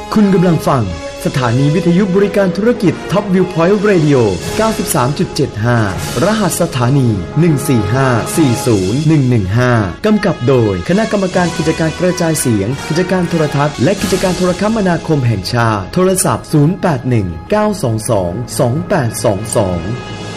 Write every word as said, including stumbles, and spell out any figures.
คุณกำลังฟังสถานีวิทยุบริการธุรกิจ Top Viewpoint Radio เก้าสิบสามจุดเจ็ดห้า รหัสสถานี หนึ่ง สี่ ห้า สี่ ศูนย์ หนึ่ง หนึ่ง ห้า กำกับโดยคณะกรรมการกิจการกระจายเสียงกิจการโทรทัศน์และกิจการโทรคมนาคมแห่งชาติโทรศัพท์ ศูนย์ แปด หนึ่ง เก้า สอง สอง สอง แปด สอง สอง